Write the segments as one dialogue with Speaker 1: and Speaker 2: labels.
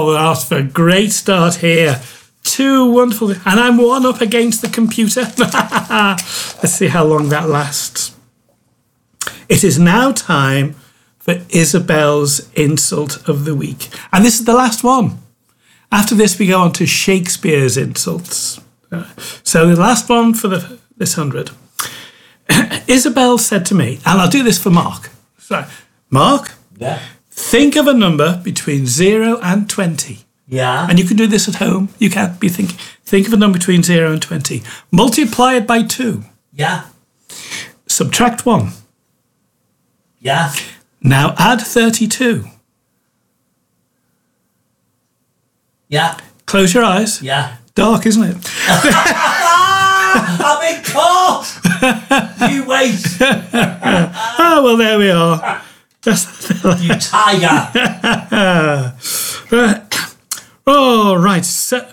Speaker 1: Oh, we're off for a great start here. Two wonderful... And I'm one up against the computer. Let's see how long that lasts. It is now time for Isabel's insult of the week. And this is the last one. After this, we go on to Shakespeare's insults. So the last one for this 100. Isabel said to me, and I'll do this for Mark. So, Mark, think of a number between 0 and 20.
Speaker 2: Yeah.
Speaker 1: And you can do this at home. You can't be thinking. Think of a number between 0 and 20. Multiply it by 2.
Speaker 2: Yeah.
Speaker 1: Subtract 1.
Speaker 2: Yeah.
Speaker 1: Now add 32.
Speaker 2: Yeah.
Speaker 1: Close your eyes.
Speaker 2: Yeah.
Speaker 1: Dark, isn't it?
Speaker 2: I'm in court! You wait.
Speaker 1: Oh, well, there we are.
Speaker 2: You tiger.
Speaker 1: Oh, right. So...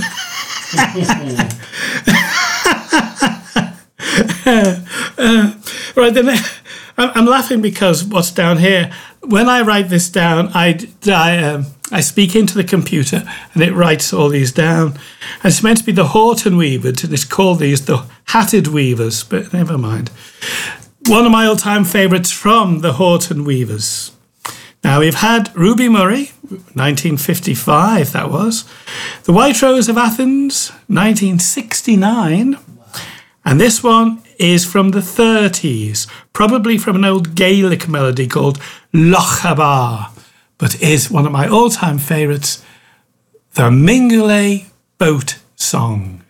Speaker 1: right, then I'm laughing because what's down here, when I write this down, I speak into the computer and it writes all these down. And it's meant to be the Horton Weavers, and it's called these the Hatted Weavers, but never mind. One of my all-time favourites from the Horton Weavers. Now, we've had Ruby Murray, 1955, that was. The White Rose of Athens, 1969. And this one is from the 30s, probably from an old Gaelic melody called Lochabar, but is one of my all-time favourites, the Mingulay Boat Song.